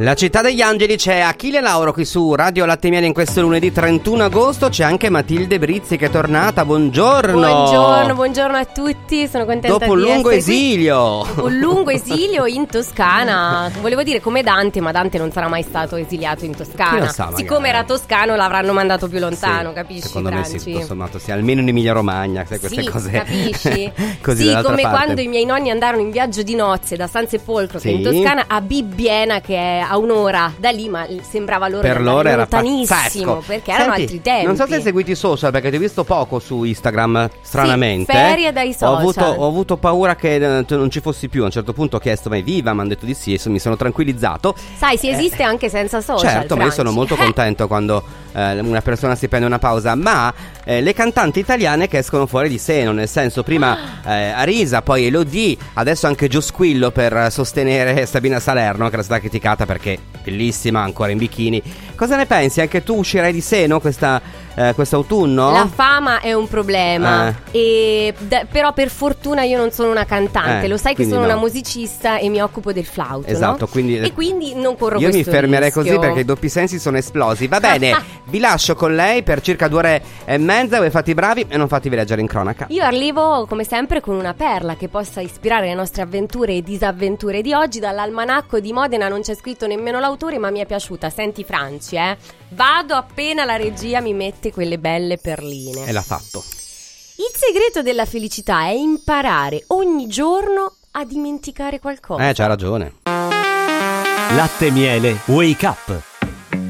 La città degli angeli, c'è Achille Lauro qui su Radio Latte Miele in questo lunedì 31 agosto. C'è anche Matilde Brizzi che è tornata. Buongiorno. Buongiorno a tutti. Sono contenta dopo un di lungo essere esilio. qui. Un lungo esilio in Toscana. Volevo dire come Dante, ma Dante non sarà mai stato esiliato in Toscana. Chi lo sa, magari. Siccome era toscano l'avranno mandato più lontano, Sì, capisci? secondo Franci? me sì, tutto sommato sì, almeno in Emilia Romagna, sai, queste sì, cose. Capisci? Così sì, dall'altra come parte. quando i miei nonni andarono in viaggio di nozze da San Sepolcro, che Sì. è in Toscana, a Bibbiena, che è a un'ora da lì, ma sembrava loro Per di loro andare era lontanissimo, pazzesco. perché erano Senti, altri tempi. non so se hai seguito i social, perché ti ho visto poco su Instagram, stranamente. Sì, ferie dai social. Ho avuto paura che tu non ci fossi più. A un certo punto ho chiesto, ma è viva? Mi hanno detto di sì, e mi sono tranquillizzato. Sai, si esiste anche senza social. Certo, ma io sono molto contento quando una persona si prende una pausa. Ma le cantanti italiane che escono fuori di seno, nel senso, prima Arisa, poi Elodie, adesso anche Giosquillo per sostenere Sabina Salerno, che era stata criticata perché bellissima, ancora in bikini. Cosa ne pensi? Anche tu uscirai di seno quest'autunno? La fama è un problema, però per fortuna io non sono una cantante. Lo sai che sono una musicista e mi occupo del flauto, esatto, no? E quindi non corro questo rischio. Io mi fermerei così perché i doppi sensi sono esplosi. Va bene, vi lascio con lei per circa 2 ore e mezza. Voi fate i bravi e non fatevi leggere in cronaca. Io arrivo come sempre con una perla che possa ispirare le nostre avventure e disavventure di oggi. Dall'almanacco di Modena non c'è scritto nemmeno l'autore, ma mi è piaciuta. Senti Franci, vado appena la regia mi mette quelle belle perline. E l'ha fatto. Il segreto della felicità è imparare ogni giorno a dimenticare qualcosa. C'ha ragione. Latte Miele Wake Up.